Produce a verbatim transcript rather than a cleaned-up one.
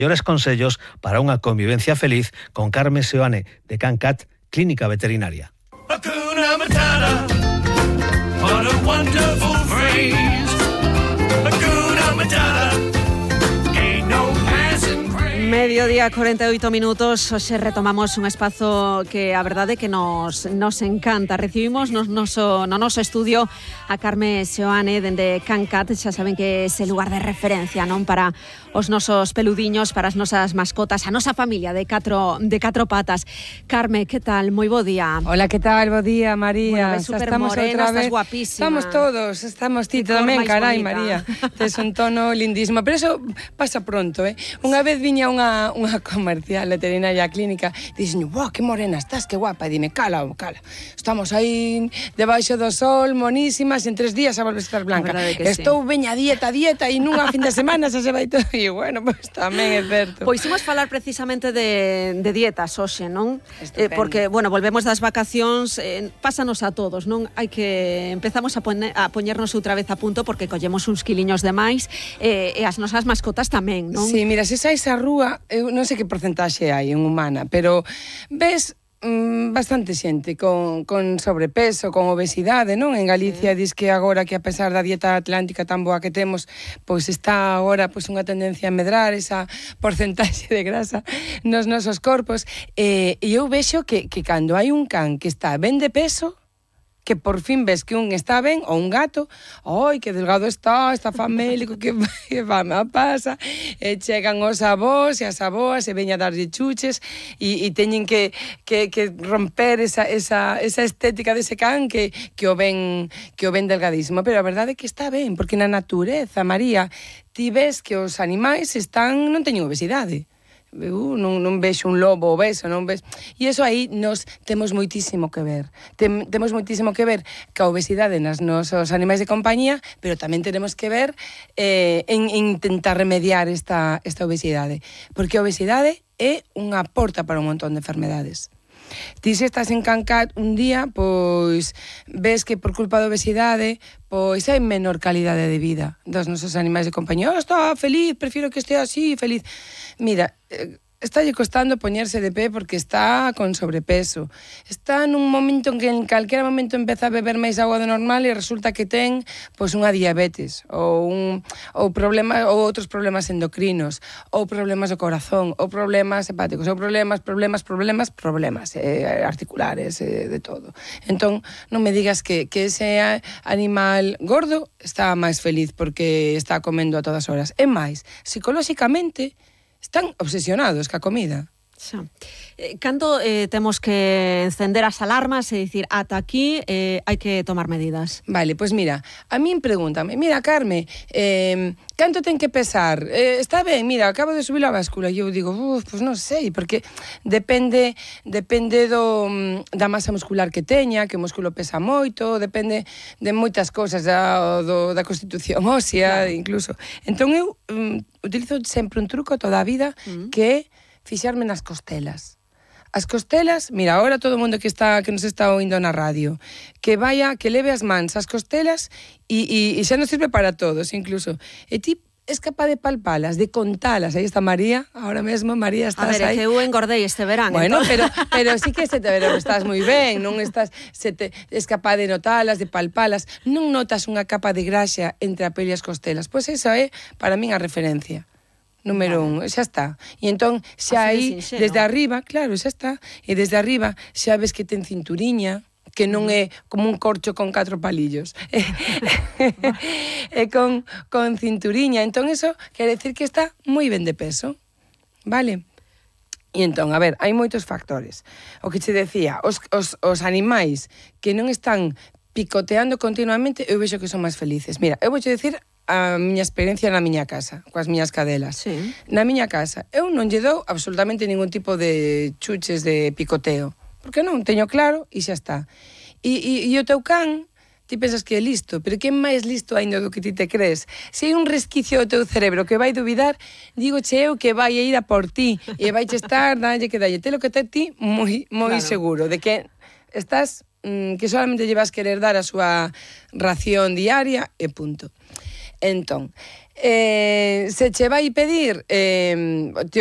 mellores consellos para unha convivencia feliz con Carme Seoane de CanCat, Clínica Veterinaria. Hakuna Matata, what a wonderful phrase. Hakuna Matata, ain't no passing craze. Mediodía, cuarenta y ocho minutos. Hoxe retomamos un espazo que a verdade que nos, nos encanta. Recibimos no noso, no noso estudio a Carme Seoane dende CanCat. Xa saben que é ese lugar de referencia, non, para os nosos peludiños, para as nosas mascotas, a nosa familia de catro, de catro patas. Carme, que tal? Moi bo día. Hola, que tal? Bo día, María. Bueno, super morena, estás guapísima. Estamos todos, estamos ti tamén, carai, bonita. María. Tes un tono lindísimo, pero eso pasa pronto, eh? Unha vez viña unha, unha comercial veterinaria clínica, dixen, "Buah, que morena estás, que guapa." E dime, "Cala, cala. Estamos aí debaixo do sol, monísimas, en tres días a volver a estar blanca." Estou sí. Veña dieta, dieta, e nunha fin de semana xa se vai todo. E bueno, pois pues, tamén é certo. Pois imos falar precisamente de, de dietas hoxe, non? Eh, porque, bueno, volvemos das vacacións, eh, pásanos a todos, non? Hai que empezamos a, poner, a poñernos outra vez a punto porque collemos uns quiliños de máis, eh, e as nosas mascotas tamén, non? Sí, mira, se sais á rúa, eu non sei que porcentaxe hai en humana, pero ves bastante xente con, con sobrepeso, con obesidade, non? En Galicia sí. Dis que agora que a pesar da dieta atlántica tan boa que temos, pois está agora pois unha tendencia a medrar esa porcentaxe de grasa nos nosos corpos, e, e eu vexo que, que cando hai un can que está ben de peso, que por fin ves que un está ben, ou un gato, oi, que delgado está, está famélico, que, que fame pasa, e chegan os avós e as aboas e veña a darlle chuches, e, e teñen que, que, que romper esa, esa, esa estética dese can que, que, o ven, que o ven delgadísimo, pero a verdade é que está ben, porque na natureza, María, ti ves que os animais están, non teñen obesidade. Uh, non, non vexo un lobo obeso, non ves... E iso aí nos temos moitísimo que ver. Tem, temos moitísimo que ver ca obesidade nas nosos animais de compañía, pero tamén tenemos que ver eh, en, en intentar remediar esta, esta obesidade. Porque a obesidade é unha porta para un montón de enfermedades. Ti se estás en CanCat un día, pois ves que por culpa da obesidade, pois hai menor calidade de vida dos nosos animais de compañía. Oh, está feliz, prefiro que estea así, feliz. Mira, eh, estálle costando poñerse de pé porque está con sobrepeso. Está nun momento en que en calquera momento empeza a beber máis agua do normal e resulta que ten pois unha diabetes ou un ou problemas ou outros problemas endocrinos, ou problemas do corazón, ou problemas hepáticos, ou problemas, problemas, problemas, problemas eh, articulares, eh, de todo. Entón, non me digas que que ese animal gordo está máis feliz porque está comendo a todas horas. É máis, psicolóxicamente están obsesionados ca comida. Xa. Eh, cando eh, temos que encender as alarmas e dicir ata aquí eh, hai que tomar medidas? Vale, pois pues mira, a min pregúntame, mira, Carme, eh, canto ten que pesar? Eh, está ben, mira, acabo de subir a báscula. E eu digo, uff, pois pues non sei, porque depende depende do, da masa muscular que teña, que o músculo pesa moito, depende de moitas cousas, da, do, da constitución ósea, claro. Incluso. Entón eu um, utilizo sempre un truco toda a vida, mm. que é fixarme nas costelas. As costelas, mira, ahora todo o mundo que está que nos está oindo na radio, que vaya, que leve as mans as costelas e, e, e xa nos sirve para todos, incluso. E ti es capaz de palpalas, de contalas. Aí está María, ahora mesmo, María, estás aí. A ver, é que eu engordei este verán. Bueno, pero, pero sí que se te pero estás moi ben, non estás, se te, es capaz de notalas, de palpalas, non notas unha capa de graxa entre a pele e as costelas. Pois pues esa é, para min, a referencia. Número vale. un, xa está. E entón, xa aí, de desde arriba, claro, xa está, e desde arriba xa ves que ten cinturiña, que non é como un corcho con catro palillos. É con, con cinturiña. Entón, eso quere decir que está moi ben de peso. Vale? E entón, a ver, hai moitos factores. O que che decía, os, os, os animais que non están picoteando continuamente, eu vexo que son máis felices. Mira, eu vou che decir a miña experiencia na miña casa, coas miñas cadelas. Sí. Na miña casa, eu non lle dou absolutamente ningún tipo de chuches de picoteo, porque non teño claro e xa está. E, e, e o teu can, ti pensas que é listo, pero que é máis listo ainda do que ti te crees. Se hai un resquicio do teu cerebro que vai dubidar, digo che eu que vai a ir a por ti e vai che estar, dalle que dalle, te lo que te ti moi, moi claro. Seguro de que estás, mm, que solamente lle vas querer dar a súa ración diaria e punto. Entón, eh, se che vai pedir eh,